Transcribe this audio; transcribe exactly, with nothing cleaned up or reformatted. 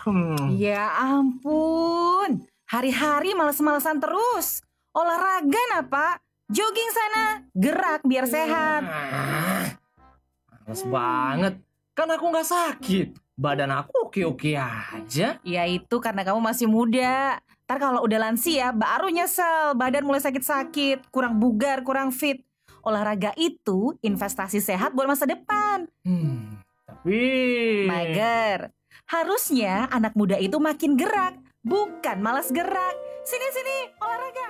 Hmm. Ya ampun, hari-hari males-malesan terus. Olahraga nah Pak, jogging sana, gerak biar sehat. Ah, males banget. Kan aku nggak sakit. Badan aku oke-oke aja. Ya itu karena kamu masih muda. Ntar kalau udah lansia baru nyesel, badan mulai sakit-sakit, kurang bugar, kurang fit. Olahraga itu investasi sehat buat masa depan. Hmm, tapi... Mager. Harusnya anak muda itu makin gerak, bukan malas gerak. Sini-sini, olahraga.